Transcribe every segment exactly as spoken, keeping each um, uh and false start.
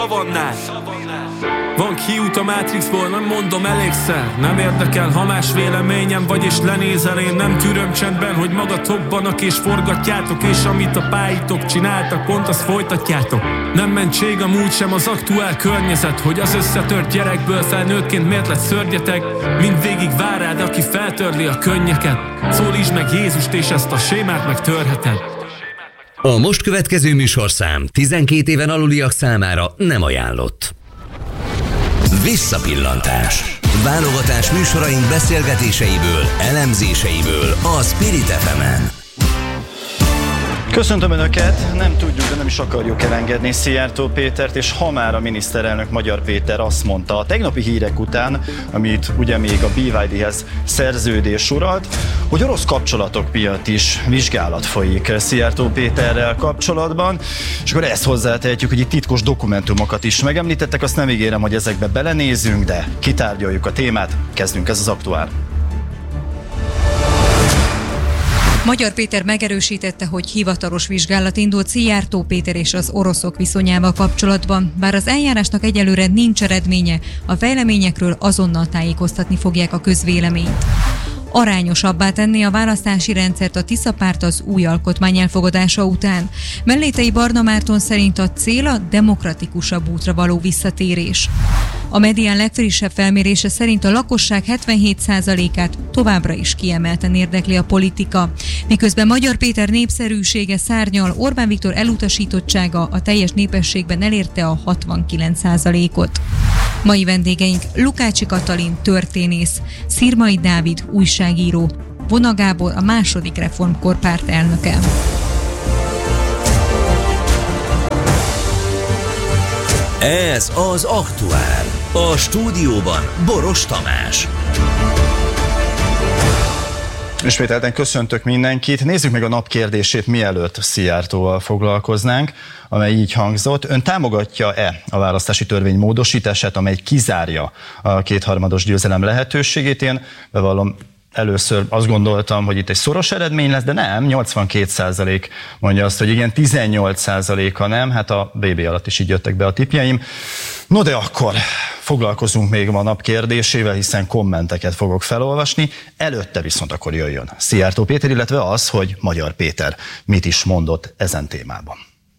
szavannát. Van kiút a Matrixból, nem mondom elégszer. Nem érdekel, ha más véleményem vagy és lenézel. Én nem tűröm csendben, hogy magatokbanak és forgatjátok. És amit a pályítok csináltak, pont azt folytatjátok. Nem mentség amúgy sem az aktuál környezet, hogy az összetört gyerekből felnőttként miért lett szörnyetek. Mindvégig vár rád, aki feltörli a könnyeket. Szólítsd meg Jézust és ezt a sémát megtörheted. A most következő műsorszám tizenkét éven aluliak számára nem ajánlott. Visszapillantás. Válogatás műsoraink beszélgetéseiből, elemzéseiből a Spirit ef emen. Köszöntöm Önöket, nem tudjuk, de nem is akarjuk elengedni Szijjártó Pétert, és ha már a miniszterelnök Magyar Péter azt mondta a tegnapi hírek után, amit ugye még a bé vé dé-hez szerződés uralt, hogy orosz kapcsolatok miatt is vizsgálat folyik Szijjártó Péterrel kapcsolatban, és akkor ezt hozzátehetjük, hogy itt titkos dokumentumokat is megemlítettek, azt nem ígérem, hogy ezekbe belenézünk, de kitárgyaljuk a témát, kezdünk, ez az aktuál. Magyar Péter megerősítette, hogy hivatalos vizsgálat indult Szijjártó Péter és az oroszok viszonyával kapcsolatban. Bár az eljárásnak egyelőre nincs eredménye, a fejleményekről azonnal tájékoztatni fogják a közvéleményt. Arányosabbá tenni a választási rendszert a Tisza párt az új alkotmány elfogadása után. Mellétei Barna Márton szerint a cél a demokratikusabb útra való visszatérés. A Medián legfrissebb felmérése szerint a lakosság hetvenhét százalékát továbbra is kiemelten érdekli a politika. Miközben Magyar Péter népszerűsége szárnyal, Orbán Viktor elutasítottsága a teljes népességben elérte a hatvankilenc százalékot. Mai vendégeink Lukácsi Katalin történész, Szirmai Dávid újságíró, Vona Gábor a második reformkor párt elnöke. Ez az aktuál. A stúdióban Boros Tamás. Ismételten köszöntök mindenkit. Nézzük meg a nap kérdését, mielőtt Szijjártóval foglalkoznánk, amely így hangzott. Ön támogatja-e a választási törvény módosítását, amely kizárja a kétharmados győzelem lehetőségét? Én bevallom, először azt gondoltam, hogy itt egy szoros eredmény lesz, de nem, nyolcvankét százalék mondja azt, hogy igen, tizennyolc százaléka nem, hát a bé bé alatt is így jöttek be a tippjeim. No de akkor foglalkozunk még ma a nap kérdésével, hiszen kommenteket fogok felolvasni, előtte viszont akkor jöjjön Szijjártó Péter, illetve az, hogy Magyar Péter mit is mondott ezen témában.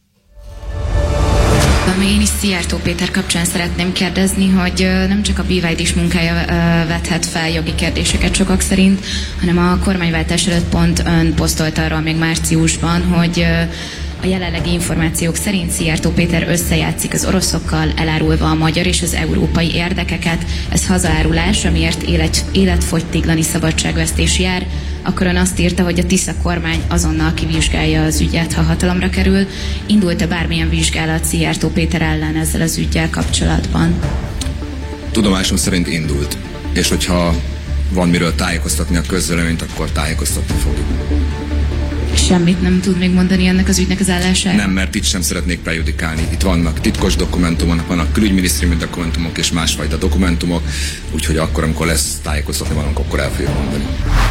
Én is Szijjártó Péter kapcsán szeretném kérdezni, hogy nem csak a bé vé dé-s munkája vethet fel jogi kérdéseket sokak szerint, hanem a kormányváltás előtt pont ön posztolt arról még márciusban, hogy a jelenlegi információk szerint Szijjártó Péter összejátszik az oroszokkal, elárulva a magyar és az európai érdekeket. Ez hazaárulás, amiért élet, életfogytiglani szabadságvesztés jár. Akkor ön azt írta, hogy a Tisza kormány azonnal kivizsgálja az ügyet, ha hatalomra kerül. Indult-e bármilyen vizsgálat Szijjártó Péter ellen ezzel az üggyel kapcsolatban? Tudomásom szerint indult. És hogyha van miről tájékoztatni a közvéleményt, akkor tájékoztatni fogjuk. Semmit nem tud még mondani ennek az ügynek az állására? Nem, mert itt sem szeretnék prejudikálni. Itt vannak titkos dokumentumok, vannak külügyminisztériumi dokumentumok és másfajta dokumentumok, úgyhogy akkor, amikor lesz tájékoztatni valamunk, akkor el fogjuk mondani.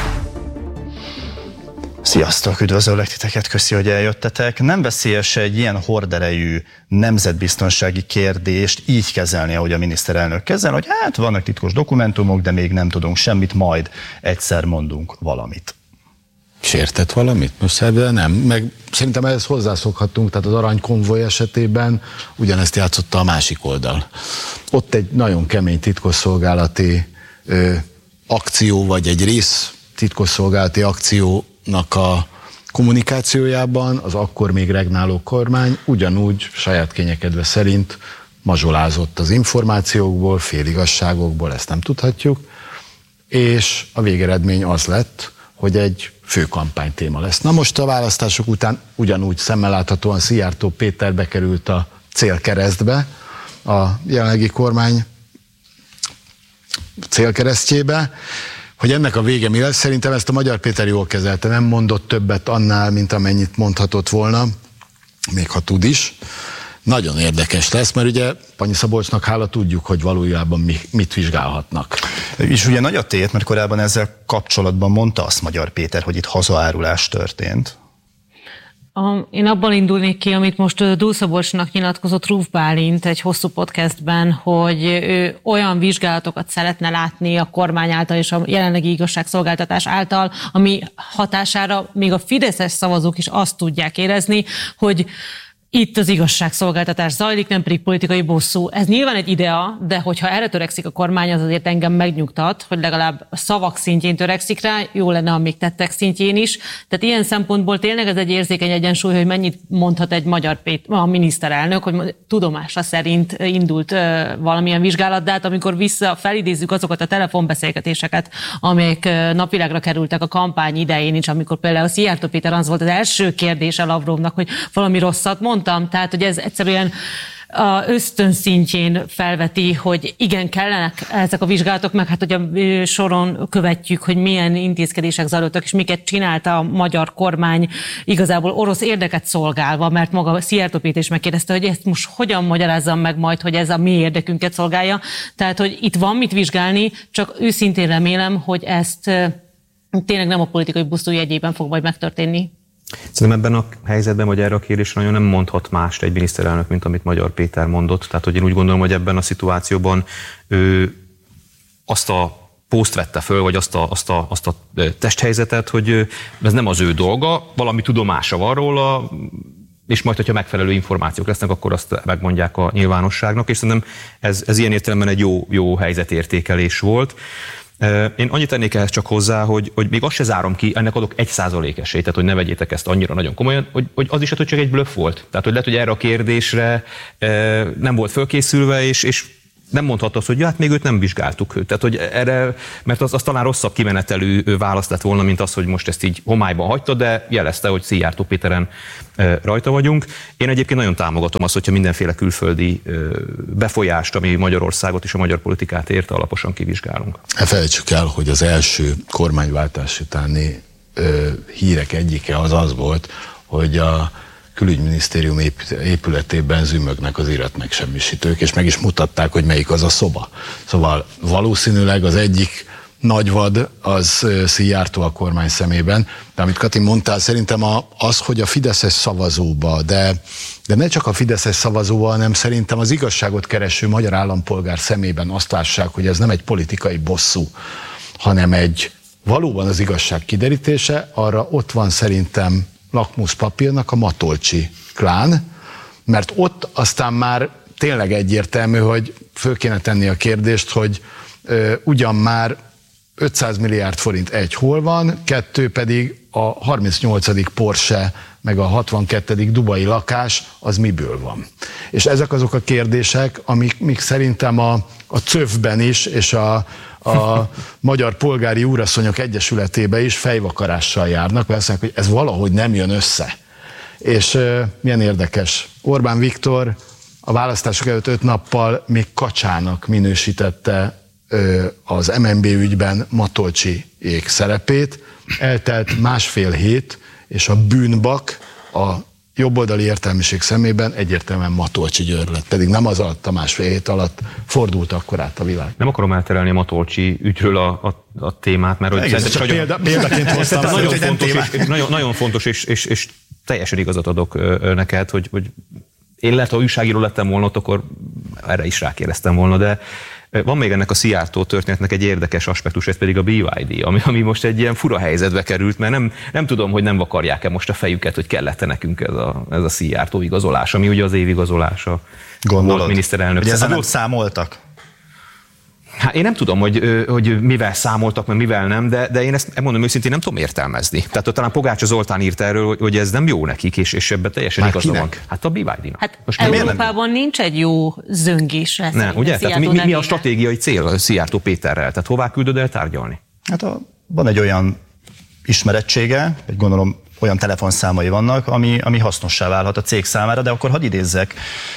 Sziasztok, üdvözöllek titeket, köszi, hogy eljöttetek. Nem veszélyes egy ilyen horderejű nemzetbiztonsági kérdést így kezelni, ahogy a miniszterelnök kezel, hogy hát vannak titkos dokumentumok, de még nem tudunk semmit, majd egyszer mondunk valamit. Sértett valamit? Most de nem, meg szerintem ehhez hozzászokhattunk, tehát az aranykonvoj esetében ugyanezt játszotta a másik oldal. Ott egy nagyon kemény titkosszolgálati ö, akció, vagy egy rész titkosszolgálati akciónak a kommunikációjában az akkor még regnáló kormány ugyanúgy saját kényekedve szerint mazsolázott az információkból, féligasságokból, ezt nem tudhatjuk, és a végeredmény az lett, hogy egy fő kampánytéma lesz. Na most a választások után ugyanúgy szemmel láthatóan Szijjártó Péter bekerült a célkeresztbe, a jelenlegi kormány célkeresztjébe, hogy ennek a vége mi lesz. Szerintem ezt a Magyar Péter jól kezelte, nem mondott többet annál, mint amennyit mondhatott volna, még ha tud is. Nagyon érdekes lesz, mert ugye Panyi Szabolcsnak hála tudjuk, hogy valójában mi, mit vizsgálhatnak. És ugye nagy a tét, mert korábban ezzel kapcsolatban mondta azt Magyar Péter, hogy itt hazaárulás történt. Én abban indulnék ki, amit most Dúl-Szabolcsnak nyilatkozott Ruf Bálint egy hosszú podcastben, hogy ő olyan vizsgálatokat szeretne látni a kormány által és a jelenlegi igazságszolgáltatás által, ami hatására még a fideszes szavazók is azt tudják érezni, hogy itt az igazságszolgáltatás zajlik, nem pedig politikai bosszú. Ez nyilván egy idea, de hogyha erre törekszik a kormány, az azért engem megnyugtat, hogy legalább a szavak szintjén törekszik rá, jó lenne, amíg tettek szintjén is. Tehát ilyen szempontból tényleg ez egy érzékeny egyensúly, hogy mennyit mondhat egy magyar pét, a miniszterelnök, hogy tudomása szerint indult uh, valamilyen vizsgálat, de hát amikor vissza felidézzük azokat a telefonbeszélgetéseket, amelyek uh, napvilágra kerültek a kampány idején is, amikor például Szijjártó Péter az volt az első kérdése Lavrovnak, hogy valami rosszat mond, tehát, hogy ez egyszerűen a ösztön szintjén felveti, hogy igen, kellenek ezek a vizsgálatok, meg hát, hogy a soron követjük, hogy milyen intézkedések zajlottak, és miket csinálta a magyar kormány igazából orosz érdeket szolgálva, mert maga Szijjártó Péter is megkérdezte, hogy ezt most hogyan magyarázzam meg majd, hogy ez a mi érdekünket szolgálja. Tehát, hogy itt van mit vizsgálni, csak őszintén remélem, hogy ezt tényleg nem a politikai buszú jegyében fog majd megtörténni. Szerintem ebben a helyzetben, vagy erre a kérdésre nagyon nem mondhat mást egy miniszterelnök, mint amit Magyar Péter mondott. Tehát, hogy én úgy gondolom, hogy ebben a szituációban ő azt a poszt vette föl, vagy azt a, azt a, azt a testhelyzetet, hogy ez nem az ő dolga, valami tudomása van róla, és majd, hogyha megfelelő információk lesznek, akkor azt megmondják a nyilvánosságnak, és szerintem ez, ez ilyen értelemben egy jó, jó helyzetértékelés volt. Én annyit tennék ehhez csak hozzá, hogy, hogy még azt se zárom ki, ennek adok egy százalék esélyt, tehát hogy ne vegyétek ezt annyira nagyon komolyan, hogy, hogy az is, hogy csak egy blöff volt. Tehát, hogy lehet, hogy erre a kérdésre nem volt fölkészülve, és, és nem mondhatta azt, hogy ja, hát még őt nem vizsgáltuk. Tehát, hogy erre, mert az, az talán rosszabb kimenetelű választ lett volna, mint az, hogy most ezt így homályban hagyta, de jelezte, hogy Szijjártó Péteren rajta vagyunk. Én egyébként nagyon támogatom azt, hogyha mindenféle külföldi befolyást, ami Magyarországot és a magyar politikát érte, alaposan kivizsgálunk. Ne felejtsük el, hogy az első kormányváltás utáni ö, hírek egyike az az volt, hogy a külügyminisztérium épületében zümögnek az iratmegsemmisítők, és meg is mutatták, hogy melyik az a szoba. Szóval valószínűleg az egyik nagyvad az Szijjártó a kormány szemében, de amit Kati mondtál, szerintem az, hogy a fideszes szavazóba, de, de ne csak a fideszes szavazóba, hanem szerintem az igazságot kereső magyar állampolgár szemében azt lássák, hogy ez nem egy politikai bosszú, hanem egy valóban az igazság kiderítése, arra ott van szerintem lakmuszpapírnak a Matolcsi klán, mert ott aztán már tényleg egyértelmű, hogy föl kéne tenni a kérdést, hogy ö, ugyan már ötszáz milliárd forint egy hol van, kettő pedig a harmincnyolcadik Porsche, meg a hatvankettedik dubai lakás, az miből van. És ezek azok a kérdések, amik, amik szerintem a, a cöv-ben is, és a, a Magyar Polgári Úrasszonyok Egyesületébe is fejvakarással járnak, mert azt mondják, hogy ez valahogy nem jön össze. És uh, milyen érdekes. Orbán Viktor a választások előtt öt nappal még kacsának minősítette uh, az em en bé ügyben Matolcsiék szerepét. Eltelt másfél hét, és a bűnbak a jobboldali értelmiség szemében egyértelműen Matolcsi György lett, pedig nem az alatt a másfél hét alatt fordult akkor át a világ. Nem akarom elterelni a Matolcsi ügyről a, a, a témát, mert hogy ez csak példa, példaként hoztam. Nagyon fontos, és, nagyon, nagyon fontos, és, és, és teljesen igazat adok neked, hogy, hogy én lehet, ha újságíró lettem volna ott, akkor erre is rákérdeztem volna, de van még ennek a Szijjártó történetnek egy érdekes aspektus, ez pedig a bé vé dé, ami, ami most egy ilyen fura helyzetbe került, mert nem, nem tudom, hogy nem vakarják-e most a fejüket, hogy kellett nekünk ez a, ez a Szijjártó igazolás, ami ugye az évigazolása volt miniszterelnök. Hogy ezzel nem számoltak? Hát én nem tudom, hogy, hogy mivel számoltak, meg mivel nem, de, de én ezt mondom őszintén nem tudom értelmezni. Tehát talán Pogácsa Zoltán írt erről, hogy ez nem jó nekik, és, és ebben teljesen igaza van. Hát a bé vé dé-nak. Hát most Európában nincs egy jó zöngés. Nem, ugye? Tehát mi, mi, mi a stratégiai cél Szijjártó Péterrel? Tehát hová küldöd el tárgyalni? Hát a, van egy olyan ismerettsége, egy gondolom olyan telefonszámai vannak, ami, ami hasznossá válhat a cég számára, de akkor hadd idézzek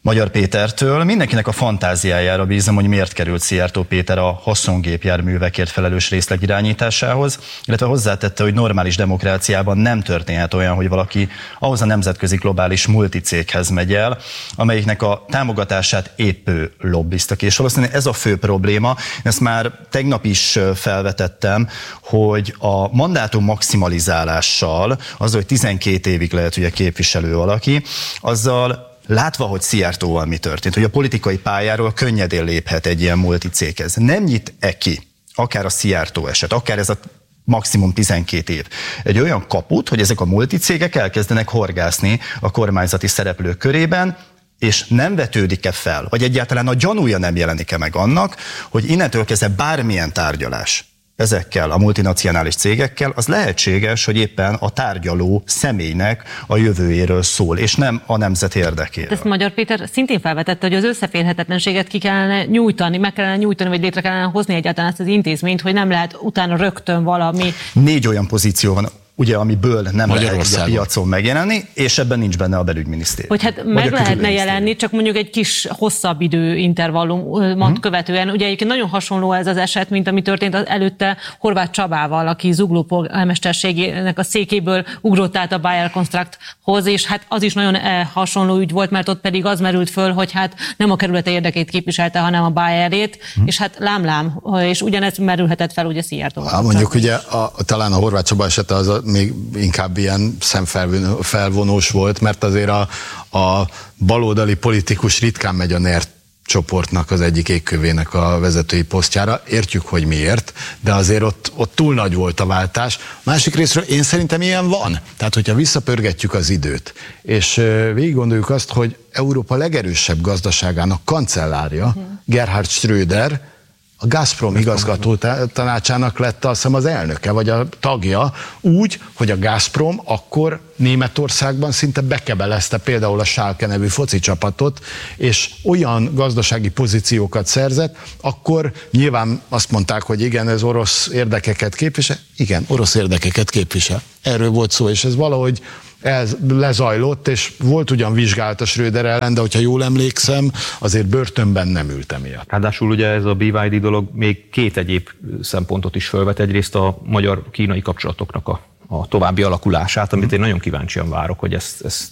Magyar Pétertől. Mindenkinek a fantáziájára bízom, hogy miért került Szijjártó Péter a haszongépjárművekért felelős részleg irányításához, illetve hozzátette, hogy normális demokráciában nem történhet olyan, hogy valaki ahhoz a nemzetközi globális multicéghez megy el, amelyiknek a támogatását épp ő lobbiztak. És valószínűleg ez a fő probléma. Ezt már tegnap is felvetettem, hogy a mandátum maximalizálással, az, hogy tizenkét évig lehet ugye képviselő valaki, azzal látva, hogy Szijjártóval mi történt, hogy a politikai pályáról könnyedén léphet egy ilyen multicéghez. Nem nyit-e ki, akár a Szijjártó eset, akár ez a maximum tizenkét év, egy olyan kaput, hogy ezek a multicégek elkezdenek horgászni a kormányzati szereplők körében, és nem vetődik-e fel, vagy egyáltalán a gyanúja nem jelenik-e meg annak, hogy innentől kezdve bármilyen tárgyalás ezekkel a multinacionális cégekkel, az lehetséges, hogy éppen a tárgyaló személynek a jövőjéről szól, és nem a nemzet érdekéről. Ezt Magyar Péter szintén felvetette, hogy az összeférhetetlenséget ki kellene nyújtani, meg kellene nyújtani, vagy létre kellene hozni egyáltalán ezt az intézményt, hogy nem lehet utána rögtön valami. Négy olyan pozíció van, ugye, amiből nem lehet a piacon megjelenni, és ebben nincs benne a belügyminisztérium. Hogy hát meg lehetne jelenni, csak mondjuk egy kis hosszabb időintervallumot hmm. követően. Ugye egyébként nagyon hasonló ez az eset, mint ami történt az előtte Horváth Csabával, aki Zugló polgármesterségének a székéből ugrott át a Bayer Constructhoz, és hát az is nagyon hasonló ügy volt, mert ott pedig az merült föl, hogy hát nem a kerülete érdekét képviselte, hanem a Bayerét, hmm. és hát lámlám, és ugyanez merülhetett fel ugye Szijjártóval. Mondjuk ugye a, talán a Horváth Csaba esete az a még inkább ilyen szemfelvonós volt, mert azért a, a baloldali politikus ritkán megy a NER csoportnak az egyik égkövének a vezetői posztjára. Értjük, hogy miért, de azért ott, ott túl nagy volt a váltás. Másik részről én szerintem ilyen van. Tehát, hogyha visszapörgetjük az időt, és végig gondoljuk azt, hogy Európa legerősebb gazdaságának kancellárja, Gerhard Schröder, a Gazprom igazgató tanácsának lett azt hiszem az elnöke, vagy a tagja, úgy, hogy a Gazprom akkor Németországban szinte bekebelezte például a Schalke nevű foci csapatot, és olyan gazdasági pozíciókat szerzett, akkor nyilván azt mondták, hogy igen, ez orosz érdekeket képvisel. Igen, orosz érdekeket képvisel. Erről volt szó, és ez valahogy ez lezajlott, és volt ugyan vizsgálat a Schröder ellen, de hogyha jól emlékszem, azért börtönben nem ült emiatt. Ráadásul ugye ez a bé vé dé dolog még két egyéb szempontot is fölvet. Egyrészt a magyar-kínai kapcsolatoknak a, a további alakulását, amit én nagyon kíváncsian várok, hogy ez, ez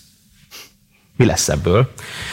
mi lesz ebből.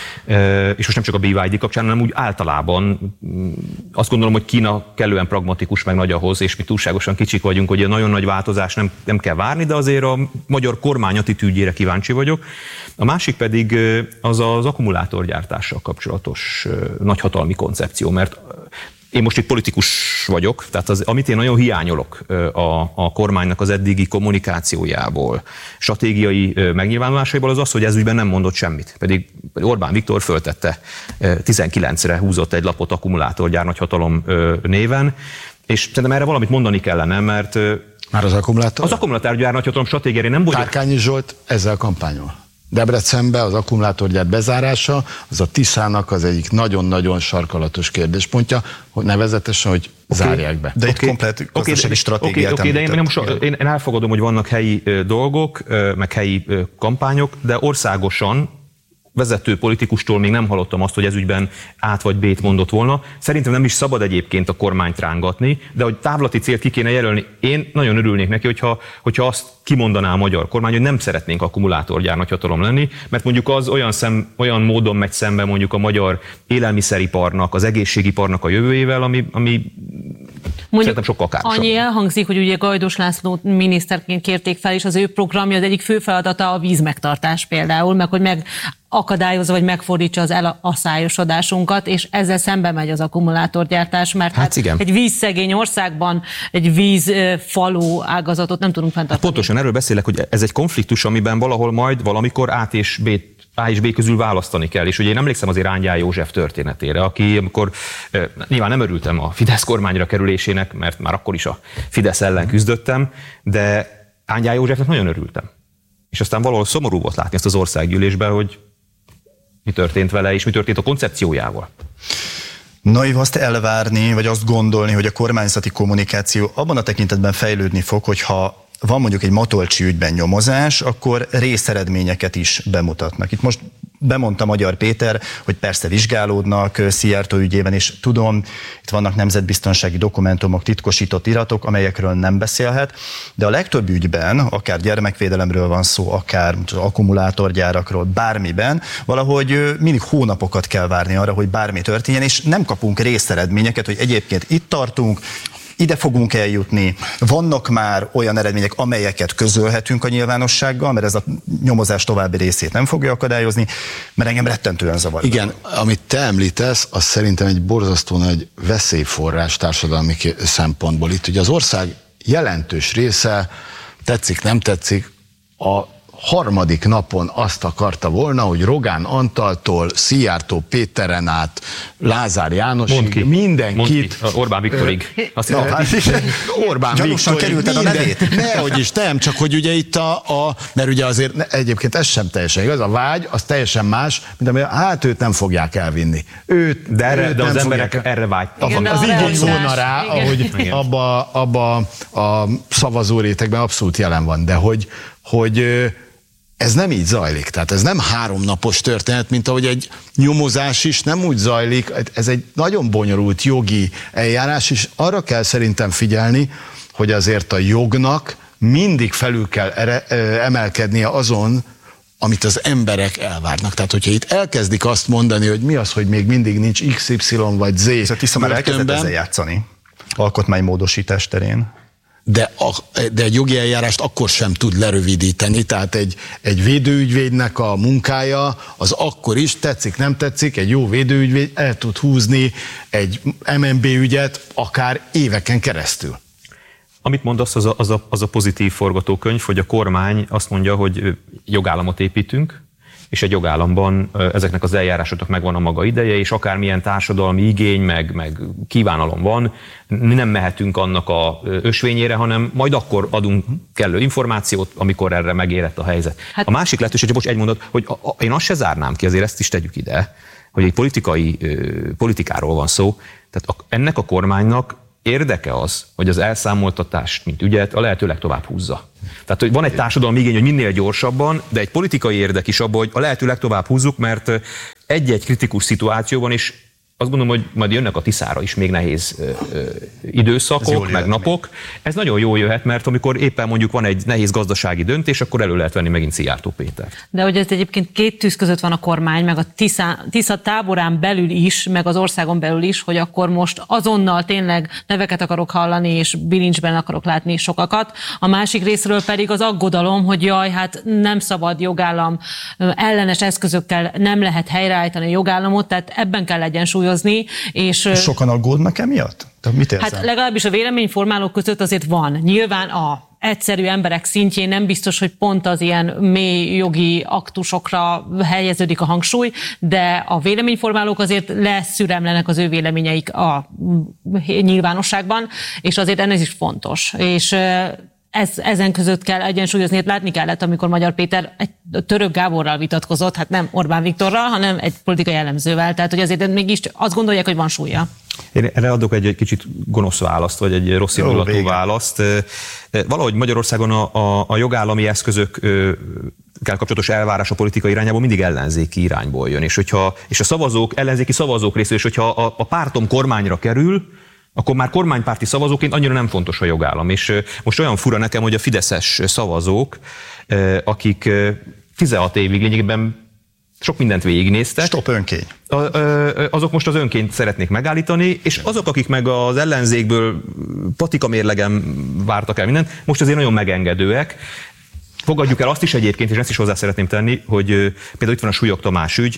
És most nem csak a bé vé dé kapcsán, hanem úgy általában azt gondolom, hogy Kína kellően pragmatikus, meg nagy ahhoz, és mi túlságosan kicsik vagyunk, hogy a nagyon nagy változás nem, nem kell várni, de azért a magyar kormány attitűdjére kíváncsi vagyok. A másik pedig az az akkumulátorgyártással kapcsolatos nagyhatalmi koncepció, mert én most itt politikus vagyok, tehát az, amit én nagyon hiányolok a, a kormánynak az eddigi kommunikációjából, stratégiai megnyilvánulásaiból, az az, hogy ez ügyben nem mondott semmit. Pedig Orbán Viktor föltette tizenkilencre húzott egy lapot akkumulátorgyár nagyhatalom néven, és szerintem erre valamit mondani kellene, mert már az akkumulátor? Az akkumulátorgyár nagyhatalom stratégiára nem volt. Tárkányi Zsolt ezzel kampányol. Debrecenbe az akkumulátorgyár bezárása, az a Tiszának az egyik nagyon-nagyon sarkalatos kérdéspontja, hogy nevezetesen, hogy okay. zárják be. De okay. itt komplet gazdasági okay. stratégiát okay. okay. de én, most, én elfogadom, hogy vannak helyi dolgok, meg helyi kampányok, de országosan vezető politikustól még nem hallottam azt, hogy ez ügyben át vagy B-t mondott volna. Szerintem nem is szabad egyébként a kormányt rángatni, de hogy távlati célt ki kéne jelölni, én nagyon örülnék neki, hogyha, hogyha azt kimondaná a magyar kormány, hogy nem szeretnénk akkumulátorgyár nagyhatalom lenni, mert mondjuk az olyan, szem, olyan módon megy szembe mondjuk a magyar élelmiszeriparnak, az egészségiparnak a jövőjével, ami, ami mondjuk sokkal károsabb. Annyi elhangzik, hogy ugye Gajdos László miniszterként kérték fel, és az ő programja az egyik fő feladata a vízmegtartás például, meg hogy meg akadályozza, vagy megfordítsa az elasszályosodásunkat, és ezzel szembe megy az akkumulátorgyártás, mert hát, hát egy vízszegény országban egy vízfaló ágazatot nem tudunk fenntartani. Hát pontosan erről beszélek, hogy ez egy konfliktus, amiben valahol majd valamikor A és B A és B közül választani kell. És ugye én emlékszem azért Ángyál József történetére, aki amikor eh, nyilván nem örültem a Fidesz kormányra kerülésének, mert már akkor is a Fidesz ellen küzdöttem, de Ángyál Józsefnek nagyon örültem. És aztán valahol szomorú volt látni ezt az országgyűlésben, hogy mi történt vele, és mi történt a koncepciójával. Naiv azt elvárni, vagy azt gondolni, hogy a kormányzati kommunikáció abban a tekintetben fejlődni fog, hogyha van mondjuk egy Matolcsi ügyben nyomozás, akkor részeredményeket is bemutatnak. Itt most bemondta Magyar Péter, hogy persze vizsgálódnak Szijjártó ügyében, és tudom, itt vannak nemzetbiztonsági dokumentumok, titkosított iratok, amelyekről nem beszélhet, de a legtöbb ügyben, akár gyermekvédelemről van szó, akár akkumulátorgyárakról, bármiben, valahogy mindig hónapokat kell várni arra, hogy bármi történjen, és nem kapunk részeredményeket, hogy egyébként itt tartunk, ide fogunk eljutni, vannak már olyan eredmények, amelyeket közölhetünk a nyilvánossággal, mert ez a nyomozás további részét nem fogja akadályozni, mert engem rettentően zavar. Igen, amit te említesz, az szerintem egy borzasztó nagy veszélyforrás társadalmi szempontból. Itt ugye az ország jelentős része, tetszik, nem tetszik, a harmadik napon azt akarta volna, hogy Rogán Antaltól, Szijjártó Péteren át, Lázár Jánosig, mindenkit... Orbán Viktorig. Azt no, hát, Orbán Viktorig, kerülted a nevét. Nehogy is, nem, csak hogy ugye itt a, a... Mert ugye azért egyébként ez sem teljesen igaz, a vágy az teljesen más, mint ami, hát őt nem fogják elvinni. Őt, de erre, őt de az nem emberek fogják, erre vágytak. Igen, az igény volna rá, igen. Ahogy igen. abba, abba a szavazórétegben abszolút jelen van, de hogy, hogy ez nem így zajlik, tehát ez nem háromnapos történet, mint ahogy egy nyomozás is nem úgy zajlik, ez egy nagyon bonyolult jogi eljárás, és arra kell szerintem figyelni, hogy azért a jognak mindig felül kell emelkednie azon, amit az emberek elvárnak. Tehát, hogyha itt elkezdik azt mondani, hogy mi az, hogy még mindig nincs iksz ipszilon vagy Z. Szóval Tisza már elkezdett ezzel játszani, alkotmánymódosítás terén. De, a, de egy jogi eljárást akkor sem tud lerövidíteni, tehát egy, egy védőügyvédnek a munkája az akkor is, tetszik, nem tetszik, egy jó védőügyvéd el tud húzni egy em en bé ügyet akár éveken keresztül. Amit mondasz, az a, az, a, az a pozitív forgatókönyv, hogy a kormány azt mondja, hogy jogállamot építünk, és egy jogállamban ezeknek az eljárásoknak megvan a maga ideje, és akármilyen társadalmi igény, meg, meg kívánalom van, nem mehetünk annak a ösvényére, hanem majd akkor adunk kellő információt, amikor erre megérett a helyzet. Hát, a másik lehetőség, hogy egy mondat, hogy a, a, én azt se zárnám ki, azért ezt is tegyük ide, hogy egy politikai politikáról van szó, tehát a, ennek a kormánynak érdeke az, hogy az elszámoltatást, mint ügyet, a lehető legtovább húzza. Tehát, hogy van egy társadalmi igény, hogy minél gyorsabban, de egy politikai érdek is abban, hogy a lehető legtovább húzzuk, mert egy-egy kritikus szituációban is azt gondolom, hogy majd jönnek a Tiszára is még nehéz ö, ö, időszakok, meg napok. Még. Ez nagyon jól jöhet, mert amikor éppen mondjuk van egy nehéz gazdasági döntés, akkor elő lehet venni megint Szijjártó Péter. De hogy ez egyébként két tűz között van a kormány, meg a Tisza, Tisza táborán belül is, meg az országon belül is, hogy akkor most azonnal tényleg neveket akarok hallani, és bilincsben akarok látni sokakat. A másik részről pedig az aggodalom, hogy jaj, hát nem szabad jogállam, ellenes eszközökkel nem lehet helyreállítani a jogállamot, tehát ebben kell egyensúlyozni. És sokan aggódnak emiatt? Tehát mit érzem? Hát legalábbis a véleményformálók között azért van. Nyilván a egyszerű emberek szintjén nem biztos, hogy pont az ilyen mély jogi aktusokra helyeződik a hangsúly, de a véleményformálók azért leszüremlenek az ő véleményeik a nyilvánosságban, és azért ez is fontos. És Ez, ezen között kell egyensúlyozni, hát látni kellett, amikor Magyar Péter egy Török Gáborral vitatkozott, hát nem Orbán Viktorral, hanem egy politikai jellemzővel, tehát hogy azért mégis azt gondolják, hogy van súlya. Én erre adok egy, egy kicsit gonosz választ, vagy egy rossz indulatú választ. Valahogy Magyarországon a, a, a jogállami eszközökkel kapcsolatos elvárás a politika irányából mindig ellenzéki irányból jön, és, hogyha, és a szavazók, ellenzéki szavazók részéről, és hogyha a, a pártom kormányra kerül, akkor már kormánypárti szavazóként annyira nem fontos a jogállam. És most olyan fura nekem, hogy a fideszes szavazók, akik tizenhat évig lényegében sok mindent végignéztek. Stop önkény. Azok most az önkényt szeretnék megállítani, és azok, akik meg az ellenzékből patika mérlegen vártak el mindent, most azért nagyon megengedőek. Fogadjuk el azt is egyébként, és ezt is hozzá szeretném tenni, hogy például itt van a Súlyog Tamás ügy,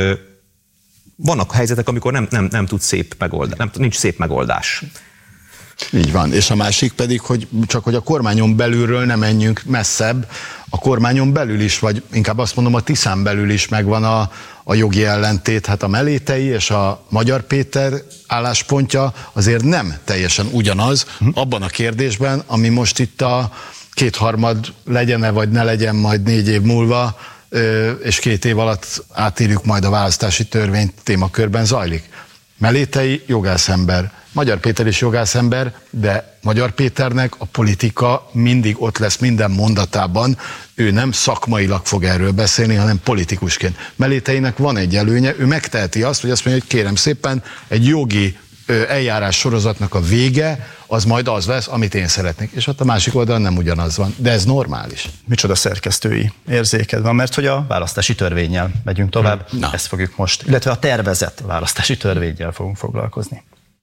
vannak helyzetek, amikor nem, nem, nem tud szép megoldás, nem, nincs szép megoldás. Így van, és a másik pedig, hogy csak hogy a kormányon belülről nem menjünk messzebb, a kormányon belül is, vagy inkább azt mondom, a Tiszán belül is megvan a, a jogi ellentét, hát a Melétei és a Magyar Péter álláspontja azért nem teljesen ugyanaz abban a kérdésben, ami most itt a kétharmad legyen-e, vagy ne legyen majd négy év múlva, és két év alatt átírjuk majd a választási törvényt témakörben zajlik. Melétei jogászember, Magyar Péter is jogászember, de Magyar Péternek a politika mindig ott lesz minden mondatában, ő nem szakmailag fog erről beszélni, hanem politikusként. Meléteinek van egy előnye, ő megteheti azt, hogy azt mondja, hogy kérem szépen, egy jogi eljárás sorozatnak a vége, az majd az lesz, amit én szeretnék. És ott a másik oldalon nem ugyanaz van. De ez normális. Micsoda szerkesztői érzéked van, mert hogy a választási törvénnyel megyünk tovább. Na. Ezt fogjuk most, illetve a tervezett választási törvénnyel fogunk foglalkozni.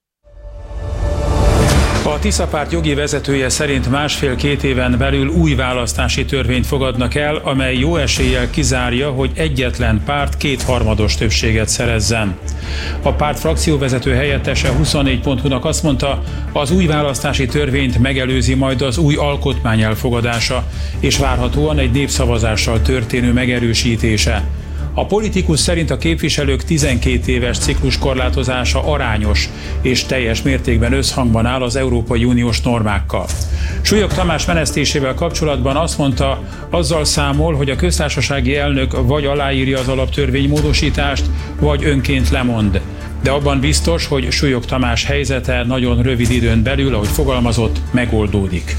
A Tisza párt jogi vezetője szerint másfél-két éven belül új választási törvényt fogadnak el, amely jó eséllyel kizárja, hogy egyetlen párt kétharmados többséget szerezzen. A párt frakcióvezető helyettese huszonnégy pont hu-nak azt mondta, az új választási törvényt megelőzi majd az új alkotmány elfogadása, és várhatóan egy népszavazással történő megerősítése. A politikus szerint a képviselők tizenkét éves ciklus korlátozása arányos és teljes mértékben összhangban áll az Európai Uniós normákkal. Súlyog Tamás menesztésével kapcsolatban azt mondta, azzal számol, hogy a köztársasági elnök vagy aláírja az alaptörvény módosítást, vagy önként lemond. De abban biztos, hogy Súlyog Tamás helyzete nagyon rövid időn belül, ahogy fogalmazott, megoldódik.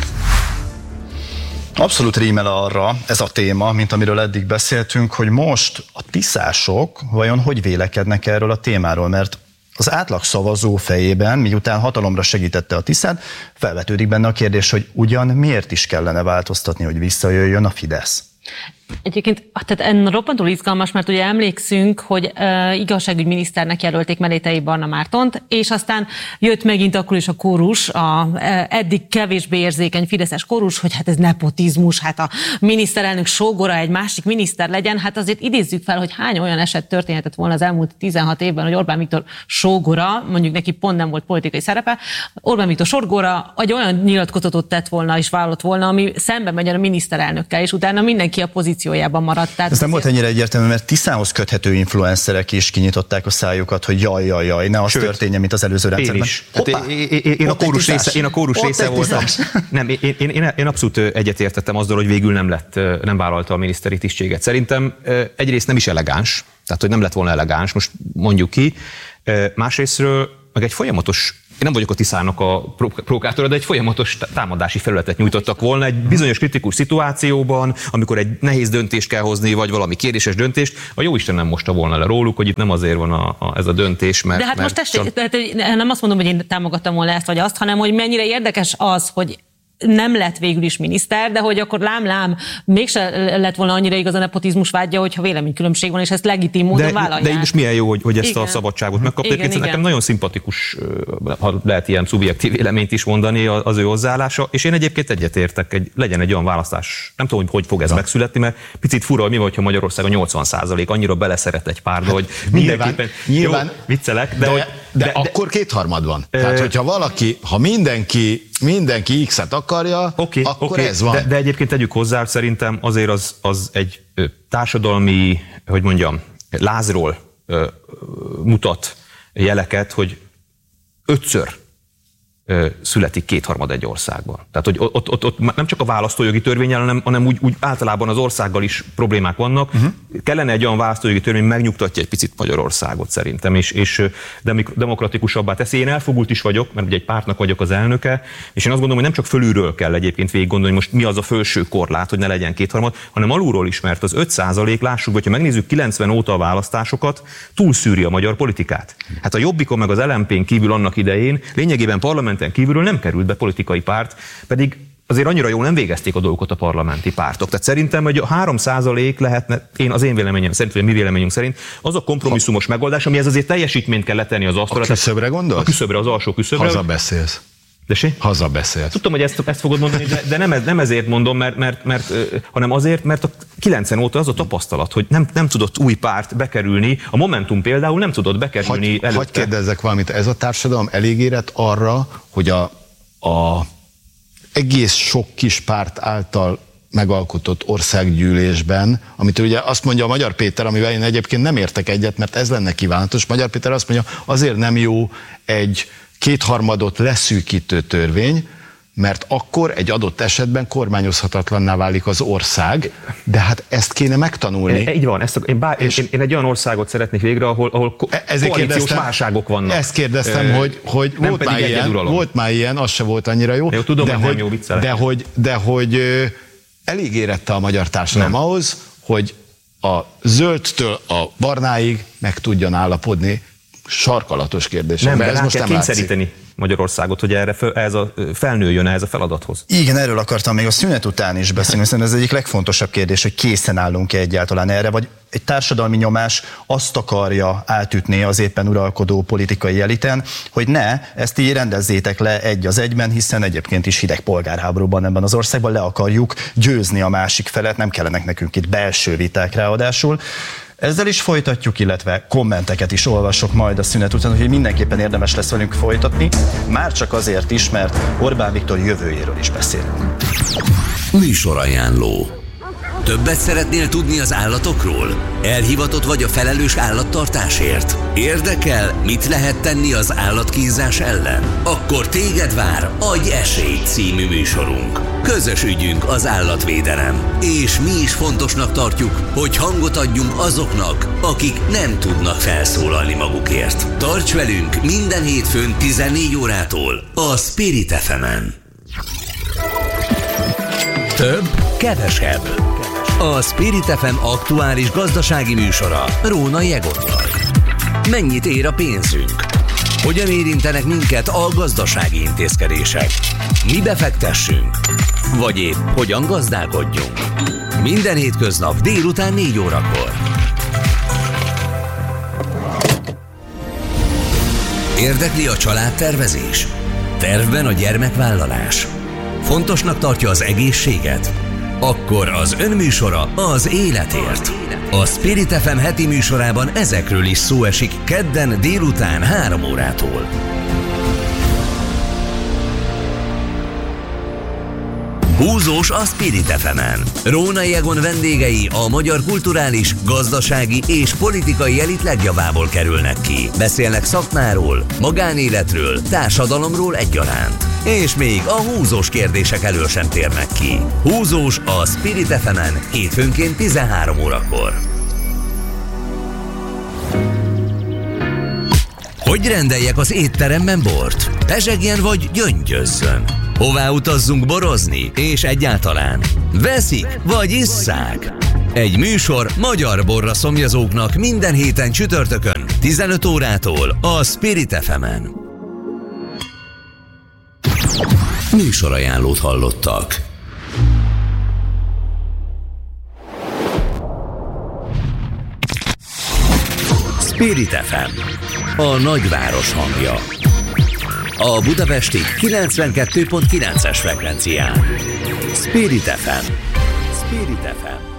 Abszolút rímel arra ez a téma, mint amiről eddig beszéltünk, hogy most a tiszások vajon hogy vélekednek erről a témáról, mert az átlag szavazó fejében, miután hatalomra segítette a Tiszát, felvetődik benne a kérdés, hogy ugyan miért is kellene változtatni, hogy visszajöjjön a Fidesz. Egyébként tehát ennek roppantól izgalmas, mert ugye emlékszünk, hogy uh, igazságügyminiszternek jelölték Melétei Barna Mártont, és aztán jött megint akkor is a kórus, a uh, eddig kevésbé érzékeny fideszes kórus, hogy hát ez nepotizmus, hát a miniszterelnök sógora egy másik miniszter legyen, hát azért idézzük fel, hogy hány olyan eset történhetett volna az elmúlt tizenhat évben, hogy Orbán Viktor sógora, mondjuk neki pont nem volt politikai szerepe, Orbán Viktor sógora egy olyan nyilatkozatot tett volna és vállalt volna, ami szembe megy a miniszterelnökkel, és utána mindenki a pozíciójában maradt. Tehát ez nem volt ennyire egyértelmű, mert Tiszához köthető influencerek is kinyitották a szájukat, hogy jaj, jaj, jaj, ne az Sőt, történjen, mint az előző rendszerben. Én is. Hát én, én, én, a kórus része, én a kórus része voltam. Nem, én, én, én, én abszolút egyetértettem azzal, hogy végül nem lett, nem vállalta a miniszteri tisztséget. Szerintem egyrészt nem is elegáns, tehát hogy nem lett volna elegáns, most mondjuk ki. Másrésztről meg egy folyamatos, én nem vagyok a Tiszának a provokátora, de egy folyamatos támadási felületet nyújtottak volna egy bizonyos kritikus szituációban, amikor egy nehéz döntést kell hozni, vagy valami kérdéses döntést, a jóisten nem mosta volna le róluk, hogy itt nem azért van a, a, ez a döntés, mert... De hát mert most tessék, csak... tehát nem azt mondom, hogy én támogattam volna ezt vagy azt, hanem hogy mennyire érdekes az, hogy nem lett végül is miniszter, de hogy akkor lám-lám, mégse lett volna annyira igaz a nepotizmus vágya, hogyha véleménykülönbség van, és ezt legitim módon de, vállalják. De most milyen jó, hogy, hogy ezt igen. a szabadságot megkapták. Nekem igen. nagyon szimpatikus, ha lehet ilyen szubjektív véleményt is mondani, az ő hozzáállása, és én egyébként egyetértek, egy, legyen egy olyan választás, nem tudom, hogy hogy fog ez Na. megszületni, mert picit fura, hogy mi van, hogyha Magyarországon nyolcvan százalék annyira beleszeret egy párba, hogy mindenképpen nyilván, jó, viccelek, de, de, hogy, de, de akkor kétharmad van. Ö... Tehát, hogyha valaki, ha mindenki mindenki X-et akarja, okay, akkor okay. ez van. De, de egyébként tegyük hozzá, szerintem azért az, az egy társadalmi, hogy mondjam, lázról ö, mutat jeleket, hogy ötször ö, születik kétharmad egy országban. Tehát, hogy ott, ott, ott nem csak a választójogi törvénnyel, hanem, hanem úgy, úgy általában az országgal is problémák vannak. Uh-huh. Kellene egy olyan választójogi törvény, megnyugtatja egy picit Magyarországot szerintem, és, és demokratikusabbá teszi. Én elfogult is vagyok, mert ugye egy pártnak vagyok az elnöke, és én azt gondolom, hogy nem csak fölülről kell egyébként végig gondolni, hogy most mi az a felső korlát, hogy ne legyen kétharmad, hanem alulról is, mert az öt százalék, lássuk, hogyha megnézzük kilencven óta a választásokat, túlszűri a magyar politikát. Hát a Jobbikon meg az el em pén kívül annak idején lényegében parlamenten kívülről nem került be politikai párt, pedig azért annyira jól nem végezték a dolgokat a parlamenti pártok. Tehát szerintem, hogy a három százalék lehetne, én az én véleményem szerint, vagy a mi véleményünk szerint, az a kompromisszumos megoldás, amihez azért teljesítményt kell letenni az asztalra. A küszöbre gondolsz? A küszöbre, az alsó küszöbre. Hazabeszélsz. Desé? Hazabeszélsz. Tudtam, hogy ezt, ezt fogod mondani, de, de nem, ez, nem ezért mondom, mert, mert, mert, hanem azért, mert a kilencven óta az a tapasztalat, hogy nem, nem tudott új párt bekerülni, a Momentum például nem tudott bekerülni hagy, előtte. Hagy kérdezzek valamit, ez a társadalom elég érett arra, hogy a, a egész sok kis párt által megalkotott országgyűlésben, amit ugye azt mondja a Magyar Péter, amivel én egyébként nem értek egyet, mert ez lenne kívánatos. Magyar Péter azt mondja, azért nem jó egy kétharmadot leszűkítő törvény, mert akkor egy adott esetben kormányozhatatlanná válik az ország, de hát ezt kéne megtanulni. E, így van, ezt, én, bár, és én, én egy olyan országot szeretnék végre, ahol, ahol koalíciós válságok vannak. Ezt kérdeztem, e, hogy, hogy volt, már ilyen, volt már ilyen, az se volt annyira jó, jó tudom, de, hogy, jó de, hogy, de hogy elég érette a magyar társadalom nem. ahhoz, hogy a zöldtől a barnáig meg tudjon állapodni sarkalatos kérdésekben. Nem, ez most nem kényszeríteni látszik. Magyarországot, hogy erre fel, ez a, felnőjön ehhez a feladathoz. Igen, erről akartam még a szünet után is beszélni, hiszen ez egyik legfontosabb kérdés, hogy készen állunk-e egyáltalán erre, vagy egy társadalmi nyomás azt akarja átütni az éppen uralkodó politikai eliten, hogy ne, ezt így rendezzétek le egy az egyben, hiszen egyébként is hideg polgárháborúban ebben az országban le akarjuk győzni a másik felet, nem kellenek nekünk itt belső viták ráadásul. Ezzel is folytatjuk, illetve kommenteket is olvasok majd a szünet után, hogy mindenképpen érdemes lesz velünk folytatni, már csak azért is, mert Orbán Viktor jövőjéről is beszélünk. Műsorajánló. Többet szeretnél tudni az állatokról? Elhivatott vagy a felelős állattartásért? Érdekel, mit lehet tenni az állatkínzás ellen? Akkor téged vár Adj esélyt című műsorunk. Közös ügyünk az állatvédelem, és mi is fontosnak tartjuk, hogy hangot adjunk azoknak, akik nem tudnak felszólalni magukért. Tarts velünk minden hétfőn tizennégy órától a Spirit ef emen. Több, kevesebb. A Spirit ef em aktuális gazdasági műsora Rónai Egonnal. Mennyit ér a pénzünk? Hogyan érintenek minket a gazdasági intézkedések? Mi befektessünk? Vagy épp hogyan gazdálkodjunk? Minden hétköznap délután négy órakor. Érdekli a családtervezés? Tervben a gyermekvállalás? Fontosnak tartja az egészséget? Akkor az önműsora az életért. A Spirit ef em heti műsorában ezekről is szó esik kedden délután három órától. Húzós a Spirit ef emen. Rónai Egon vendégei a magyar kulturális, gazdasági és politikai elit legjavából kerülnek ki. Beszélnek szakmáról, magánéletről, társadalomról egyaránt. És még a húzós kérdések elől sem térnek ki. Húzós a Spirit ef emen hétfőnként tizenhárom órakor. Hogy rendeljek az étteremben bort? Pezsegjen vagy gyöngyözzön? Hová utazzunk borozni? És egyáltalán veszik vagy isszák? Egy műsor magyar borra szomjazóknak minden héten csütörtökön tizenöt órától a Spirit ef emen. Műsorajánlót hallottak. Spirit ef em, a nagyváros hangja. A budapesti kilencvenkettő pont kilences frekvencián. Spirit ef em. Spirit ef em.